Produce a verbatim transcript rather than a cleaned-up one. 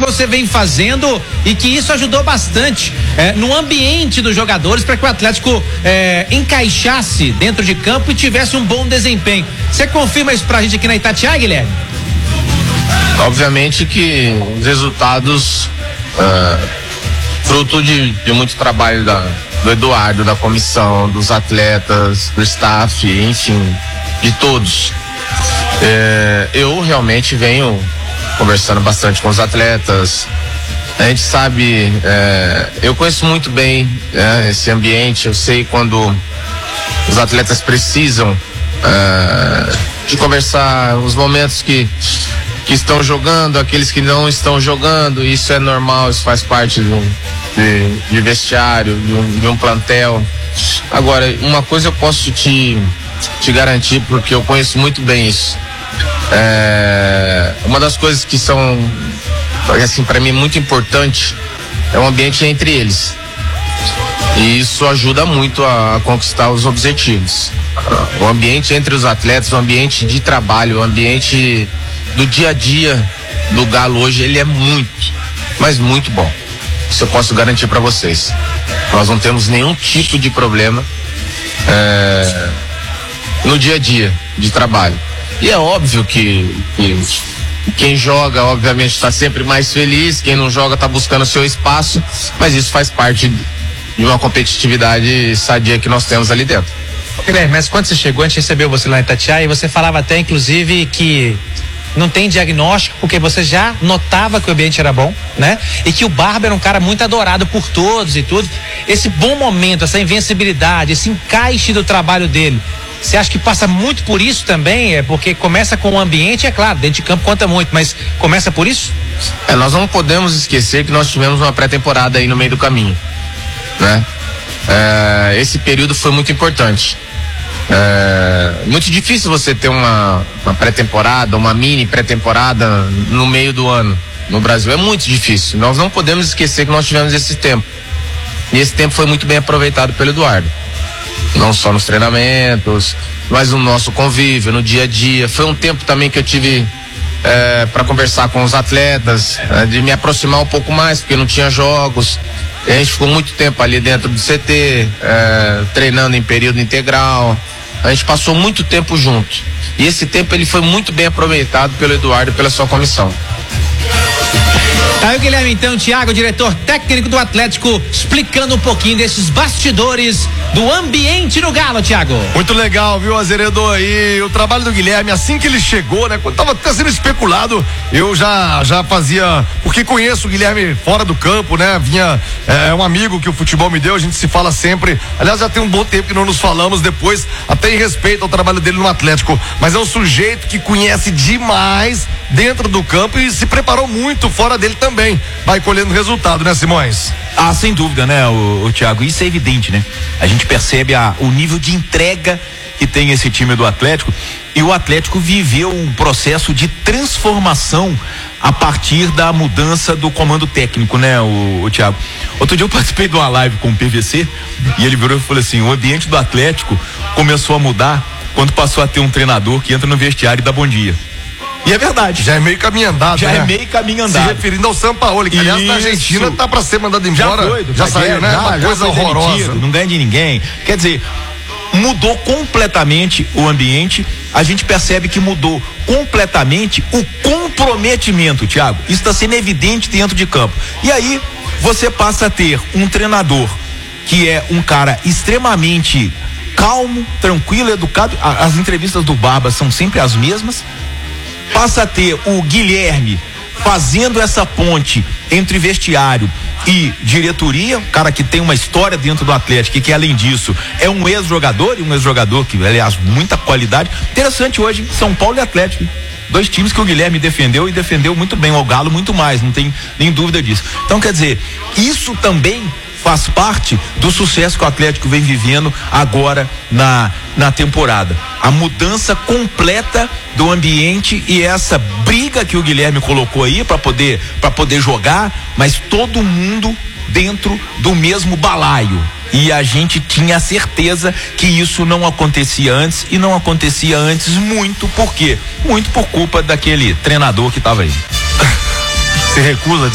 você vem fazendo e que isso ajudou bastante é, no ambiente dos jogadores para que o Atlético é, encaixasse dentro de campo e tivesse um bom desempenho. Você confirma isso pra gente aqui na Itatiaia, Guilherme? Obviamente que os resultados uh, fruto de, de muito trabalho da, do Eduardo, da comissão, dos atletas, do staff, enfim, de todos. É, eu realmente venho conversando bastante com os atletas. A gente sabe, é, eu conheço muito bem é, esse ambiente. Eu sei quando os atletas precisam é, de conversar, os momentos que que estão jogando, aqueles que não estão jogando. Isso é normal, isso faz parte de, um, de, de vestiário, de um, de um plantel. Agora, uma coisa eu posso te te garantir, porque eu conheço muito bem isso. É, uma das coisas que são, assim, para mim muito importante é o ambiente entre eles. E isso ajuda muito a, a conquistar os objetivos. O ambiente entre os atletas, o ambiente de trabalho, o ambiente do dia a dia do Galo hoje, ele é muito, mas muito bom. Isso eu posso garantir para vocês. Nós não temos nenhum tipo de problema é, no dia a dia de trabalho. E é óbvio que, que quem joga, obviamente, está sempre mais feliz, quem não joga está buscando seu espaço, mas isso faz parte de uma competitividade sadia que nós temos ali dentro. Guilherme, mas quando você chegou, a gente recebeu você lá em Itatiaia e você falava até, inclusive, que não tem diagnóstico, porque você já notava que o ambiente era bom, né? E que o Barba era um cara muito adorado por todos e tudo. Esse bom momento, essa invencibilidade, esse encaixe do trabalho dele, você acha que passa muito por isso também? É porque começa com o ambiente, é claro, dentro de campo conta muito, mas começa por isso? É, nós não podemos esquecer que nós tivemos uma pré-temporada aí no meio do caminho, né? É, esse período foi muito importante. É muito difícil você ter uma, uma pré-temporada, uma mini pré-temporada no meio do ano no Brasil. É muito difícil. Nós não podemos esquecer que nós tivemos esse tempo. E esse tempo foi muito bem aproveitado pelo Eduardo. Não só nos treinamentos, mas no nosso convívio, no dia a dia. Foi um tempo também que eu tive é, para conversar com os atletas, é, de me aproximar um pouco mais, porque não tinha jogos. A gente ficou muito tempo ali dentro do C T, é, treinando em período integral. A gente passou muito tempo junto. E esse tempo ele foi muito bem aproveitado pelo Eduardo e pela sua comissão. Tá aí o Guilherme, então, Thiago, diretor técnico do Atlético, explicando um pouquinho desses bastidores do ambiente no Galo, Thiago. Muito legal, viu, Azeredo? E o trabalho do Guilherme, assim que ele chegou, né? Quando tava até sendo especulado, eu já, já fazia, porque conheço o Guilherme fora do campo, né? Vinha, é um amigo que o futebol me deu, a gente se fala sempre. Aliás, já tem um bom tempo que não nos falamos depois, até em respeito ao trabalho dele no Atlético. Mas é um sujeito que conhece demais dentro do campo e se preparou muito fora dele também. Vai colhendo resultado, né, Simões? Ah, sem dúvida, né, o, o Thiago, isso é evidente, né? A gente percebe a, o nível de entrega que tem esse time do Atlético, e o Atlético viveu um processo de transformação a partir da mudança do comando técnico, né, o, o Thiago? Outro dia eu participei de uma live com o P V C e ele virou e falou assim: o ambiente do Atlético começou a mudar quando passou a ter um treinador que entra no vestiário e dá bom dia. E é verdade. Já é meio caminho andado, Já né? é meio caminho andado. Se referindo ao Sampaoli, que aliás na Argentina tá pra ser mandado embora. Já, doido, já, já saiu, é, né? Já, Uma já coisa foi horrorosa. Demitido, não ganha de ninguém. Quer dizer, mudou completamente o ambiente. A gente percebe que mudou completamente o comprometimento, Thiago. Isso está sendo evidente dentro de campo. E aí, você passa a ter um treinador que é um cara extremamente calmo, tranquilo, educado. As entrevistas do Barba são sempre as mesmas. Passa a ter o Guilherme fazendo essa ponte entre vestiário e diretoria, um cara que tem uma história dentro do Atlético e que, além disso, é um ex-jogador, e um ex-jogador que, aliás, muita qualidade. Interessante hoje, São Paulo e Atlético, dois times que o Guilherme defendeu e defendeu muito bem, o Galo muito mais, não tem nem dúvida disso. Então, quer dizer, isso também faz parte do sucesso que o Atlético vem vivendo agora na, na temporada. A mudança completa do ambiente e essa briga que o Guilherme colocou aí para poder, para poder jogar, mas todo mundo dentro do mesmo balaio. E a gente tinha certeza que isso não acontecia antes, e não acontecia antes muito, por quê? Muito por culpa daquele treinador que estava aí. Se recusa